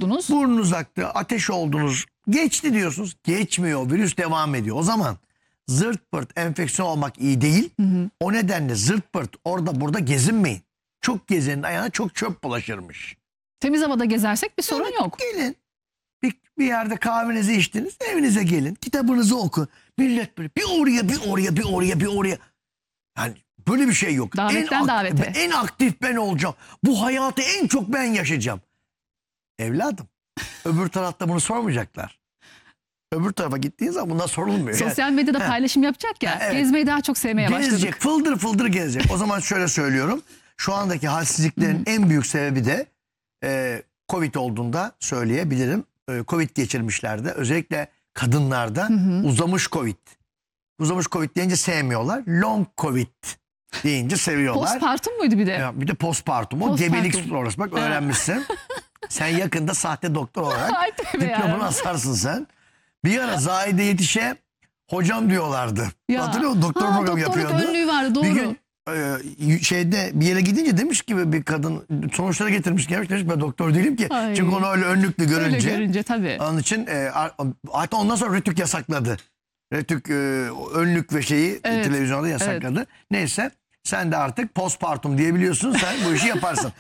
oldunuz. Burnunuz aktı, ateş oldunuz. Geçti diyorsunuz. Geçmiyor. Virüs devam ediyor. O zaman zırt pırt enfeksiyon olmak iyi değil. O nedenle zırt pırt orada burada gezinmeyin. Çok gezenin ayağına çok çöp bulaşırmış. Temiz havada gezersek bir sorun yok. Gelin. Bir yerde kahvenizi içtiniz. Evinize gelin. Kitabınızı oku. Millet böyle bir oraya, bir oraya, bir oraya, bir oraya. Yani böyle bir şey yok. Davetten davete. En aktif ben olacağım. Bu hayatı en çok ben yaşayacağım. Evladım. Öbür tarafta bunu sormayacaklar. Öbür tarafa gittiğin zaman bundan sorulmuyor. Sosyal medyada paylaşım yapacak ya. Evet. Gezmeyi daha çok sevmeye Gezecek, başladık. fıldır fıldır gezecek. O zaman şöyle söylüyorum. Şu andaki halsizliklerin en büyük sebebi de Covid olduğunda söyleyebilirim. Covid geçirmişlerde, özellikle kadınlarda uzamış Covid. Uzamış Covid deyince sevmiyorlar. Long Covid deyince seviyorlar. Postpartum muydu bir de? Ya bir de postpartum. O gebelik sonrası. Bak öğrenmişsin. Sen yakında sahte doktor olarak Ay, tövbe diplomunu ya. asarsın sen. Bir ara Zahide Yetiş'e hocam diyorlardı. Ya. Hatırlıyor musun? Doktor programı yapıyordu. Doktorluk önlüğü vardı, doğru. Bir gün şeyde bir yere gidince demiş ki bir kadın sonuçları getirmiş gelmiş demiş ben doktor değilim ki. Ay. Çünkü onu öyle önlüklü görünce. Öyle görünce tabii. Onun için hatta ondan sonra Rütük yasakladı. Rütük önlük ve şeyi Evet. televizyonda yasakladı. Evet. Neyse sen de artık postpartum diyebiliyorsun, sen bu işi yaparsın.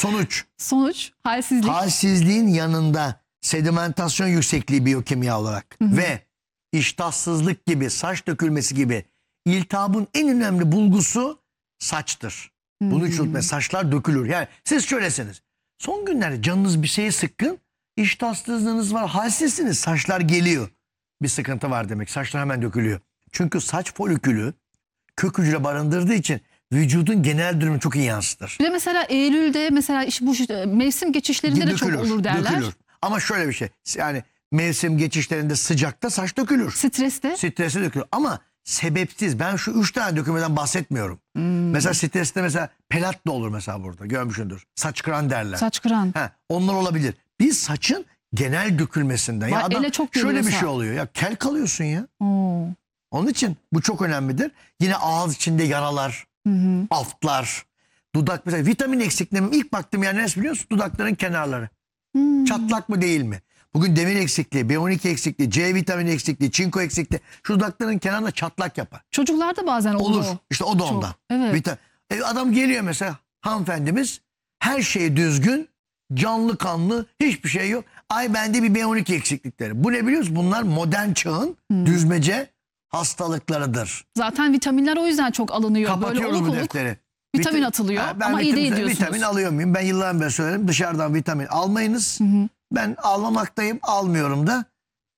Sonuç halsizlik. Halsizliğin yanında sedimentasyon yüksekliği biyokimya olarak ve iştahsızlık gibi, saç dökülmesi gibi iltihabın en önemli bulgusu saçtır. Bunu hiç unutmayın. Saçlar dökülür. Yani siz şöylesiniz. Son günlerde canınız bir şeye sıkkın, iştahsızlığınız var, halsizsiniz, saçlar geliyor. Bir sıkıntı var demek. Saçlar hemen dökülüyor. Çünkü saç folikülü kök hücre barındırdığı için vücudun genel durumu çok iyi yansıtır. Bir de mesela Eylül'de mesela bu mevsim geçişlerinde de çok olur derler. Dökülür. Ama şöyle bir şey. Yani mevsim geçişlerinde sıcakta saç dökülür. Streste. Stresi dökülür. Ama sebepsiz. Ben şu 3 tane dökülmeden bahsetmiyorum. Mesela streste mesela pelat da olur mesela burada. Görmüşsündür. Saç kıran derler. Saç kıran. Onlar olabilir. Biz saçın genel dökülmesinden. Ya adam ele çok şöyle bir geliyorsa. şey oluyor. Ya kel kalıyorsun ya. Oo. Onun için bu çok önemlidir. Yine ağız içinde yaralar, aftlar, dudak mesela vitamin eksikliği ilk baktığım yer neresi biliyor musun? Dudakların kenarları. Çatlak mı değil mi? Bugün demir eksikliği, B12 eksikliği, C vitamini eksikliği, çinko eksikliği şu dudakların kenarında çatlak yapar. Çocuklarda bazen Olur. oluyor. İşte o da ondan. Evet. Adam geliyor mesela hanımefendimiz her şey düzgün, canlı kanlı, hiçbir şey yok. Ay bende bir B12 eksiklikleri. Bu ne biliyor musun? Bunlar modern çağın düzmece hastalıklarıdır. Zaten vitaminler o yüzden çok alınıyor. Kapatıyoruz Böyle bu oluk defteri. vitamin atılıyor ama iyi değil diyorsunuz. Vitamin alıyor muyum? Ben yıllardan beri söylerim. Dışarıdan vitamin almayınız. Ben almamaktayım. Almıyorum da.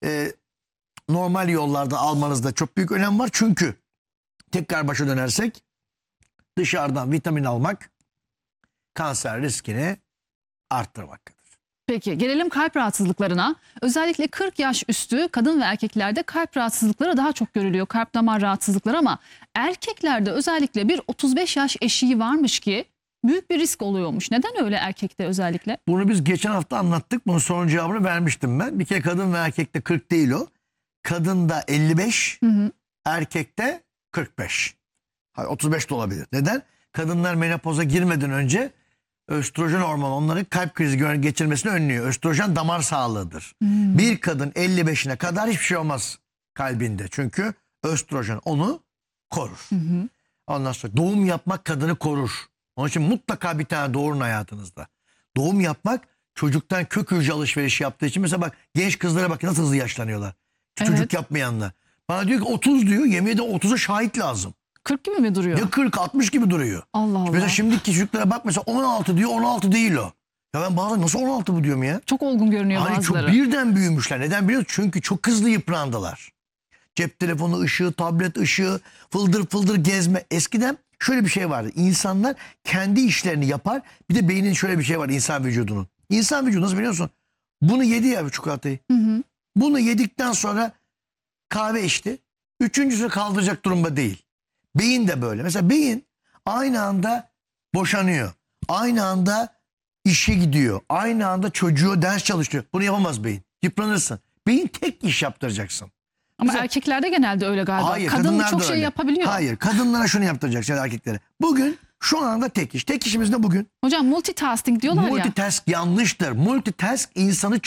Normal yollarda almanızda çok büyük önem var. Çünkü tekrar başa dönersek dışarıdan vitamin almak kanser riskini arttırmaktadır. Peki gelelim kalp rahatsızlıklarına. Özellikle 40 yaş üstü kadın ve erkeklerde kalp rahatsızlıkları daha çok görülüyor. Kalp damar rahatsızlıkları ama erkeklerde özellikle bir 35 yaş eşiği varmış ki büyük bir risk oluyormuş. Neden öyle erkekte özellikle? Bunu biz geçen hafta anlattık. Bunun sorunun cevabını vermiştim ben. Bir kere kadın ve erkekte 40 değil o. Kadında 55, erkekte 45. Hayır, 35 de olabilir. Neden? Kadınlar menopoza girmeden önce östrojen hormonu onların kalp krizi geçirmesini önlüyor. Östrojen damar sağlığıdır. Bir kadın 55'ine kadar hiçbir şey olmaz kalbinde. Çünkü östrojen onu korur. Ondan sonra doğum yapmak kadını korur. Onun için mutlaka bir tane doğurun hayatınızda. Doğum yapmak çocuktan kök hücre alışverişi yaptığı için mesela bak genç kızlara bak nasıl hızlı yaşlanıyorlar. Çocuk yapmayanlar. Bana diyor ki 30 diyor, yemeğe de 30'a şahit lazım. 40 gibi mi duruyor? Ya 40-60 gibi duruyor. Allah Allah. Mesela şimdiki çocuklara bak mesela 16 diyor, 16 değil o. Ya ben bazen nasıl 16 bu diyorum ya. Çok olgun görünüyor Hani bazıları. çok birden büyümüşler. Neden biliyor musun? Çünkü çok hızlı yıprandılar. Cep telefonu ışığı, tablet ışığı, fıldır fıldır gezme. Eskiden şöyle bir şey vardı. İnsanlar kendi işlerini yapar. Bir de beynin şöyle bir şey var insan vücudunun. İnsan vücudu nasıl biliyor musun? Bunu yedi ya çikolatayı. Bunu yedikten sonra kahve içti. Üçüncüsü kaldıracak durumda değil. Beyin de böyle. Mesela beyin aynı anda boşanıyor. Aynı anda işe gidiyor. Aynı anda çocuğu ders çalıştırıyor. Bunu yapamaz beyin. Yıpranırsın. Beyin tek iş yaptıracaksın. Ama erkeklerde genelde öyle galiba. Hayır, Kadın kadınlar çok da şey öyle. yapabiliyor. Hayır, kadınlara şunu yaptıracaksın erkeklere. Bugün şu anda tek iş. Tek işimiz ne bugün? Hocam multitasking diyorlar ya. Multitask yanlıştır. Multitask insanı